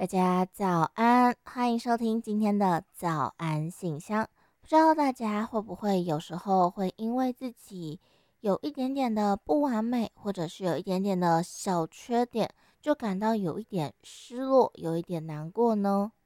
大家早安，欢迎收听今天的早安信箱。不知道大家会不会有时候会因为自己有一点点的不完美，或者是有一点点的小缺点，就感到有一点失落，有一点难过呢？